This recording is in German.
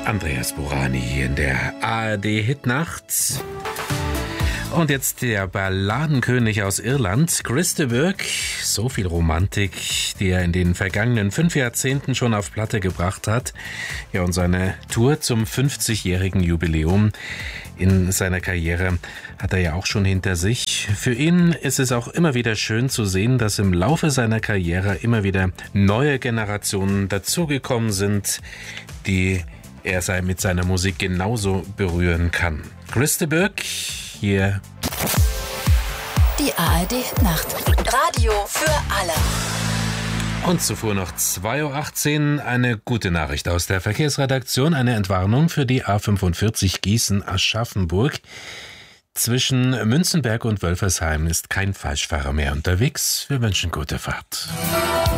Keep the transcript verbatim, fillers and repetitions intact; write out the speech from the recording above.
Andreas Burani hier in der A R D-Hitnacht. Und jetzt der Balladenkönig aus Irland, Chris de Burgh. So viel Romantik, die er in den vergangenen fünf Jahrzehnten schon auf Platte gebracht hat. Ja, und seine Tour zum fünfzigjährigen Jubiläum in seiner Karriere hat er ja auch schon hinter sich. Für ihn ist es auch immer wieder schön zu sehen, dass im Laufe seiner Karriere immer wieder neue Generationen dazugekommen sind, die er sei mit seiner Musik genauso berühren kann. Chris de Burgh, hier. Die A R D-Nacht. Radio für alle. Und zuvor noch zwei Uhr achtzehn, eine gute Nachricht aus der Verkehrsredaktion, eine Entwarnung für die A fünfundvierzig Gießen-Aschaffenburg. Zwischen Münzenberg und Wölfersheim ist kein Falschfahrer mehr unterwegs. Wir wünschen gute Fahrt.